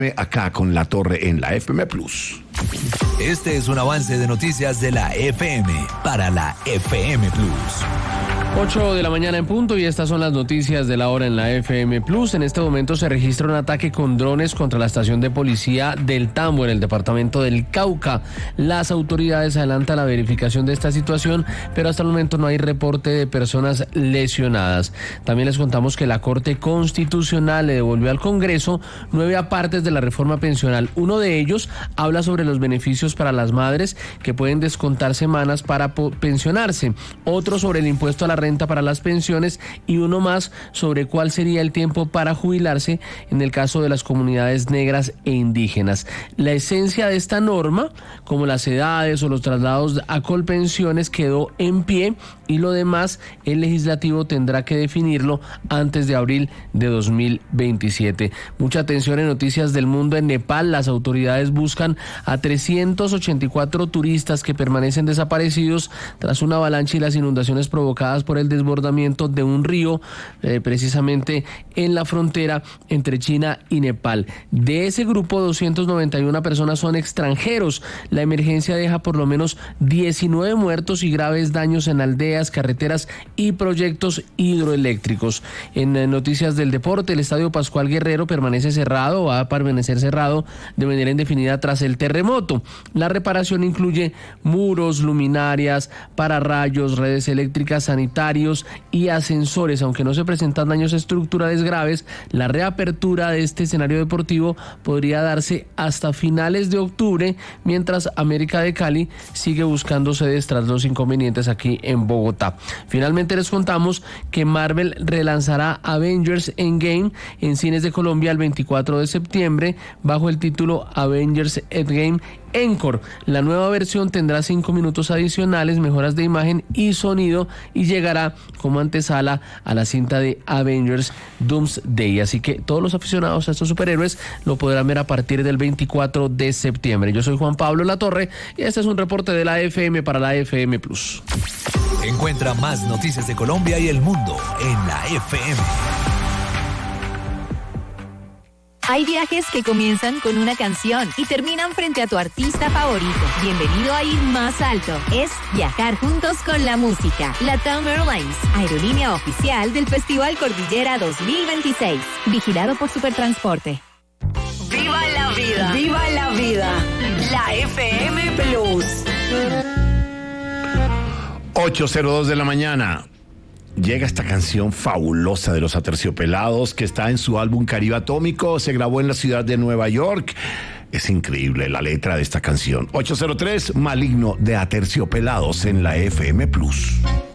acá con La Torre en la FM Plus. Este es un avance de noticias de la FM para la FM Plus. 8 de la mañana en punto y estas son las noticias de la hora en la FM Plus. En este momento se registra un ataque con drones contra la estación de policía del Tambo en el departamento del Cauca. Las autoridades adelantan la verificación de esta situación, pero hasta el momento no hay reporte de personas lesionadas. También les contamos que la Corte Constitucional le devolvió al Congreso 9 apartes de la reforma pensional. Uno de ellos habla sobre los beneficios para las madres que pueden descontar semanas para pensionarse. Otro sobre el impuesto a la renta para las pensiones y uno más sobre cuál sería el tiempo para jubilarse en el caso de las comunidades negras e indígenas. La esencia de esta norma, como las edades o los traslados a Colpensiones, quedó en pie y lo demás el legislativo tendrá que definirlo antes de abril de 2027. Mucha atención en noticias del mundo. En Nepal, las autoridades buscan a 384 turistas que permanecen desaparecidos tras una avalancha y las inundaciones provocadas por el desbordamiento de un río precisamente en la frontera entre China y Nepal. De ese grupo, 291 personas son extranjeros. La emergencia deja por lo menos 19 muertos y graves daños en aldeas, carreteras y proyectos hidroeléctricos. En noticias del deporte, el Estadio Pascual Guerrero permanece cerrado, va a permanecer cerrado de manera indefinida tras el terremoto. La reparación incluye muros, luminarias, pararrayos, redes eléctricas, sanitarios y ascensores. Aunque no se presentan daños estructurales graves, la reapertura de este escenario deportivo podría darse hasta finales de octubre, mientras América de Cali sigue buscando sedes tras los inconvenientes aquí en Bogotá. Finalmente les contamos que Marvel relanzará Avengers Endgame en cines de Colombia el 24 de septiembre bajo el título Avengers Endgame Encore. La nueva versión tendrá 5 minutos adicionales, mejoras de imagen y sonido y llegará como antesala a la cinta de Avengers Doomsday. Así que todos los aficionados a estos superhéroes lo podrán ver a partir del 24 de septiembre. Yo soy Juan Pablo Latorre y este es un reporte de la FM para la FM Plus. Encuentra más noticias de Colombia y el mundo en la FM. Hay viajes que comienzan con una canción y terminan frente a tu artista favorito. Bienvenido a ir más alto. Es viajar juntos con la música. LATAM Airlines, aerolínea oficial del Festival Cordillera 2026. Vigilado por Supertransporte. ¡Viva la vida! ¡Viva la vida! La FM Plus. 8:02 de la mañana. Llega esta canción fabulosa de Los Aterciopelados que está en su álbum Caribe Atómico. Se grabó en la ciudad de Nueva York. Es increíble la letra de esta canción. 8:03, Maligno de Aterciopelados en la FM Plus.